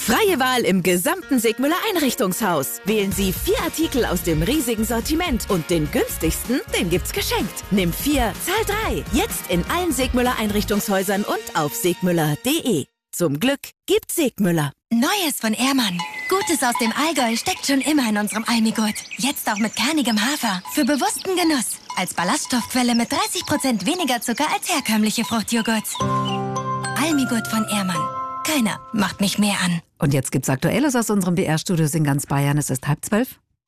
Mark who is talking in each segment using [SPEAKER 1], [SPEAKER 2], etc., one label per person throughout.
[SPEAKER 1] Freie Wahl im gesamten Sigmüller Einrichtungshaus. Wählen Sie 4 Artikel aus dem riesigen Sortiment und den günstigsten, den gibt's geschenkt. Nimm 4, zahl 3. Jetzt in allen Sigmüller Einrichtungshäusern und auf sigmüller.de. Zum Glück gibt's Sigmüller.
[SPEAKER 2] Neues von Ehrmann. Gutes aus dem Allgäu steckt schon immer in unserem Almigurt. Jetzt auch mit kernigem Hafer. Für bewussten Genuss. Als Ballaststoffquelle mit 30% weniger Zucker als herkömmliche Fruchtjoghurts. Almigurt von Ehrmann. Keiner macht mich mehr an.
[SPEAKER 3] Und jetzt gibt's Aktuelles aus unserem BR-Studios in ganz Bayern. Es ist 11:30.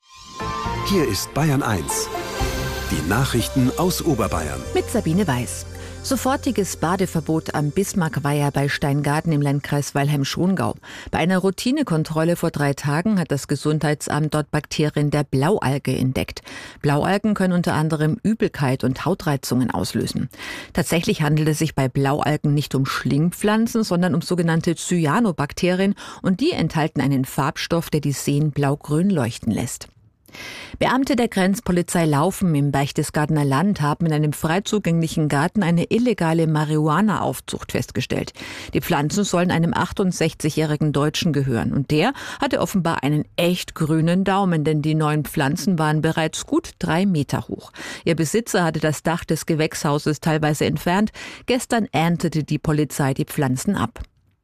[SPEAKER 4] Hier ist Bayern 1. Die Nachrichten aus Oberbayern.
[SPEAKER 3] Mit Sabine Weiß. Sofortiges Badeverbot am Bismarckweiher bei Steingarten im Landkreis Weilheim-Schongau. Bei einer Routinekontrolle vor 3 Tagen hat das Gesundheitsamt dort Bakterien der Blaualge entdeckt. Blaualgen können unter anderem Übelkeit und Hautreizungen auslösen. Tatsächlich handelt es sich bei Blaualgen nicht um Schlingpflanzen, sondern um sogenannte Cyanobakterien, und die enthalten einen Farbstoff, der die Seen blau-grün leuchten lässt. Beamte der Grenzpolizei Laufen im Berchtesgadener Land haben in einem frei zugänglichen Garten eine illegale Marihuana-Aufzucht festgestellt. Die Pflanzen sollen einem 68-jährigen Deutschen gehören. Und der hatte offenbar einen echt grünen Daumen, denn die neuen Pflanzen waren bereits gut 3 Meter hoch. Ihr Besitzer hatte das Dach des Gewächshauses teilweise entfernt. Gestern erntete die Polizei die Pflanzen ab.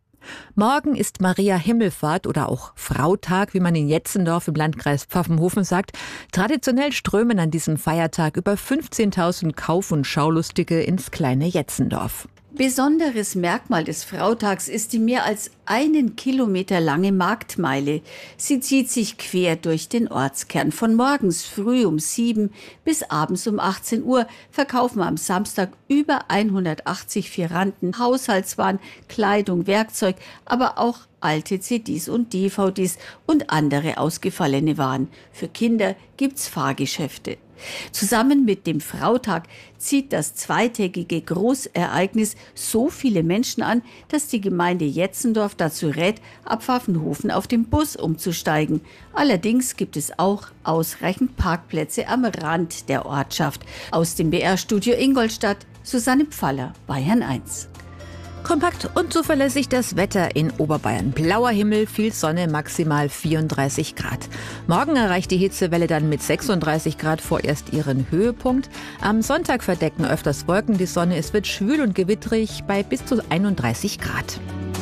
[SPEAKER 3] Morgen ist Maria Himmelfahrt oder auch Frautag, wie man in Jetzendorf im Landkreis Pfaffenhofen sagt. Traditionell strömen an diesem Feiertag über 15.000 Kauf- und Schaulustige ins kleine Jetzendorf.
[SPEAKER 5] Besonderes Merkmal des Frautags ist die mehr als 1 Kilometer lange Marktmeile. Sie zieht sich quer durch den Ortskern. Von morgens früh um 7 bis abends um 18 Uhr verkaufen am Samstag über 180 Fieranten Haushaltswaren, Kleidung, Werkzeug, aber auch alte CDs und DVDs und andere ausgefallene Waren. Für Kinder gibt's Fahrgeschäfte. Zusammen mit dem Frautag zieht das zweitägige Großereignis so viele Menschen an, dass die Gemeinde Jetzendorf dazu rät, ab Pfaffenhofen auf den Bus umzusteigen. Allerdings gibt es auch ausreichend Parkplätze am Rand der Ortschaft. Aus dem BR-Studio Ingolstadt, Susanne Pfaller, Bayern 1.
[SPEAKER 3] Kompakt und zuverlässig das Wetter in Oberbayern. Blauer Himmel, viel Sonne, maximal 34 Grad. Morgen erreicht die Hitzewelle dann mit 36 Grad vorerst ihren Höhepunkt. Am Sonntag verdecken öfters Wolken die Sonne. Es wird schwül und gewitterig bei bis zu 31 Grad.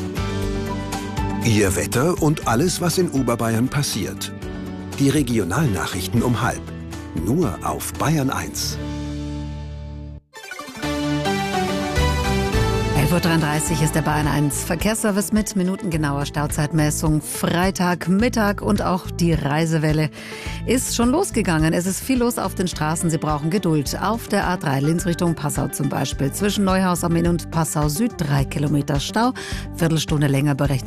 [SPEAKER 4] Ihr Wetter und alles, was in Oberbayern passiert. Die Regionalnachrichten um 12:30. Nur auf Bayern 1.
[SPEAKER 3] 11:33 Uhr ist der Bayern 1 Verkehrsservice mit minutengenauer Stauzeitmessung. Freitagmittag und auch die Reisewelle ist schon losgegangen. Es ist viel los auf den Straßen. Sie brauchen Geduld. Auf der A3 Linz Richtung Passau zum Beispiel. Zwischen Neuhaus am Inn und Passau Süd 3 Kilometer Stau. Viertelstunde länger berechnet.